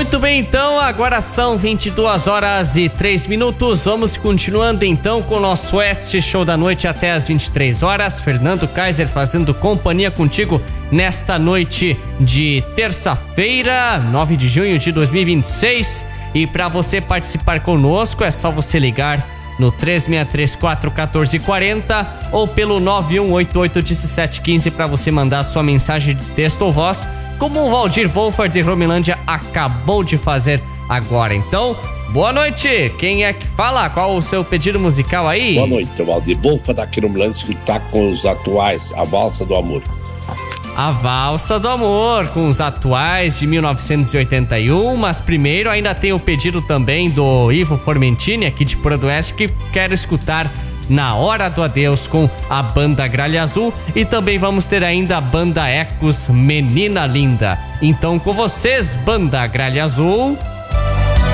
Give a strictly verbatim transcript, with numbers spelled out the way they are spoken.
Muito bem, então, agora são vinte e duas horas e três minutos. Vamos continuando então com o nosso Oeste Show da Noite até as vinte e três horas. Fernando Kaiser fazendo companhia contigo nesta noite de terça-feira, nove de junho de dois mil e vinte e seis. E para você participar conosco é só você ligar no três seis três quatro, um quatro quatro zero ou pelo nove um oito oito, um sete um cinco para você mandar sua mensagem de texto ou voz, como o Valdir Wolfer de Romilândia acabou de fazer agora. Então, boa noite. Quem é que fala? Qual o seu pedido musical aí? Boa noite, o Valdir Wolfer daqui no Romilândia, que tá com os atuais, A Valsa do Amor. A Valsa do Amor, com os atuais de mil novecentos e oitenta e um, mas primeiro ainda tem o pedido também do Ivo Formentini, aqui de Pura do Oeste, que quero escutar Na Hora do Adeus com a banda Gralha Azul, e também vamos ter ainda a banda Ecos, Menina Linda. Então com vocês, banda Gralha Azul...